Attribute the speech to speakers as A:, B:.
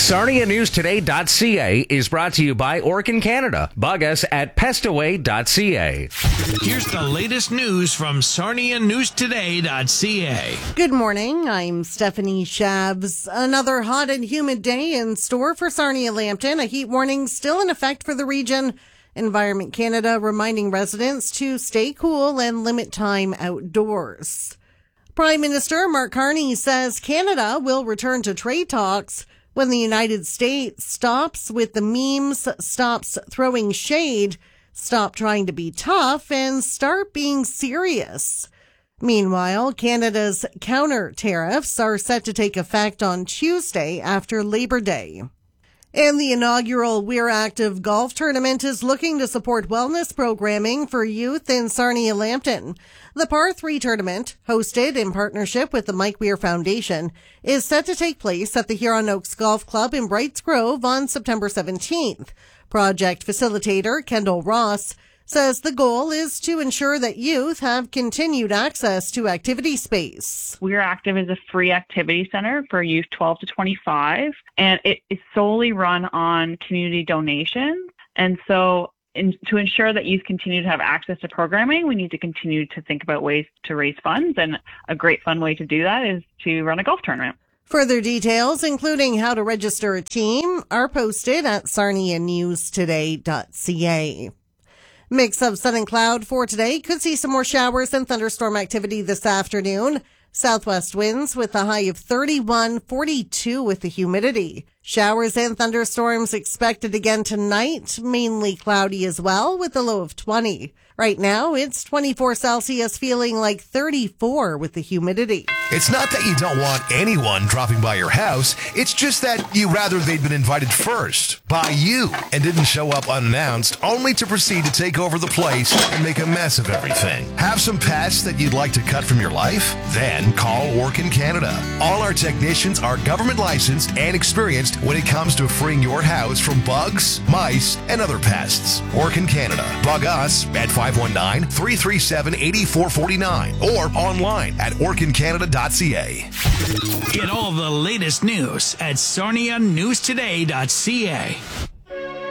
A: SarniaNewsToday.ca is brought to you by Orkin Canada. Bug us at pestaway.ca.
B: Here's the latest news from SarniaNewsToday.ca.
C: Good morning. I'm Stephanie Shabs. Another hot and humid day in store for Sarnia-Lambton. A heat warning still in effect for the region. Environment Canada reminding residents to stay cool and limit time outdoors. Prime Minister Mark Carney says Canada will return to trade talks when the United States stops with the memes, stops throwing shade, stop trying to be tough, and start being serious. Meanwhile, Canada's counter tariffs are set to take effect on Tuesday after Labor Day. And the inaugural We're Active golf tournament is looking to support wellness programming for youth in Sarnia-Lambton. The Par 3 tournament, hosted in partnership with the Mike Weir Foundation, is set to take place at the Huron Oaks Golf Club in Brights Grove on September 17th. Project facilitator Kendall Ross says the goal is to ensure that youth have continued access to activity space.
D: We're Active is a free activity center for youth 12 to 25, and it is solely run on community donations. And so to ensure that youth continue to have access to programming, we need to continue to think about ways to raise funds, and a great fun way to do that is to run a golf tournament.
C: Further details, including how to register a team, are posted at sarnianewstoday.ca. Mix of sun and cloud for today. Could see some more showers and thunderstorm activity this afternoon. Southwest winds with a high of 31, 42 with the humidity. Showers and thunderstorms expected again tonight, mainly cloudy as well with a low of 20. Right now, it's 24 Celsius, feeling like 34 with the humidity.
E: It's not that you don't want anyone dropping by your house. It's just that you rather they'd been invited first by you and didn't show up unannounced, only to proceed to take over the place and make a mess of everything. Have some pests that you'd like to cut from your life? Then call Orkin Canada. All our technicians are government licensed and experienced when it comes to freeing your house from bugs, mice, and other pests. Orkin Canada. Bug us at 519-337-8449 or online at orkincanada.ca.
B: Get all the latest news at SarniaNewsToday.ca.